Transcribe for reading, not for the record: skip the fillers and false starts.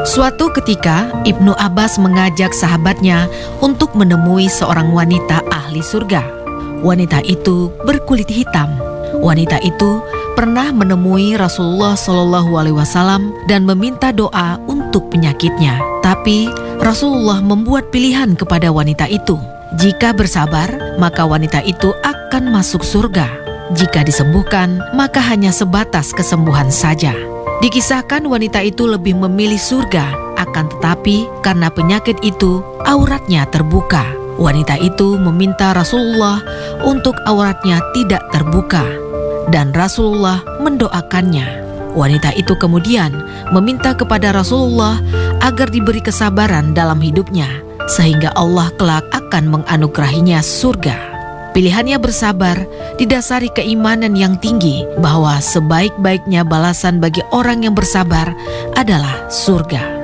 Suatu ketika, Ibnu Abbas mengajak sahabatnya untuk menemui seorang wanita ahli surga. Wanita itu berkulit hitam. Wanita itu pernah menemui Rasulullah SAW dan meminta doa untuk penyakitnya. Tapi Rasulullah membuat pilihan kepada wanita itu. Jika bersabar, maka wanita itu akan masuk surga. Jika disembuhkan, maka hanya sebatas kesembuhan saja. Dikisahkan wanita itu lebih memilih surga, akan tetapi karena penyakit itu auratnya terbuka. Wanita itu meminta Rasulullah untuk auratnya tidak terbuka, dan Rasulullah mendoakannya. Wanita itu kemudian meminta kepada Rasulullah agar diberi kesabaran dalam hidupnya, sehingga Allah kelak akan menganugerahinya surga. Pilihannya bersabar didasari keimanan yang tinggi bahwa sebaik-baiknya balasan bagi orang yang bersabar adalah surga.